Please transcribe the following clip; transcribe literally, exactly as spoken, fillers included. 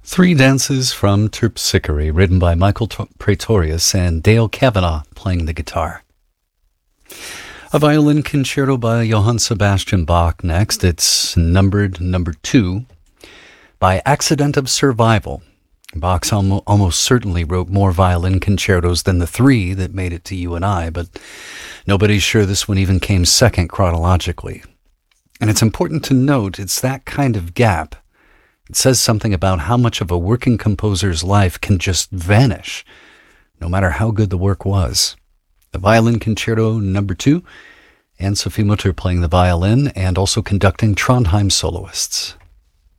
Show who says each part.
Speaker 1: Three Dances from Terpsichore, written by Michael T- Praetorius and Dale Kavanaugh playing the guitar. A violin concerto by Johann Sebastian Bach next. It's numbered number two by Accident of Survival. Bach almo- almost certainly wrote more violin concertos than the three that made it to you and I, but nobody's sure this one even came second chronologically. And it's important to note it's that kind of gap. It says something about how much of a working composer's life can just vanish, no matter how good the work was. The Violin Concerto number two, and Sophie Mutter playing the violin and also conducting Trondheim soloists.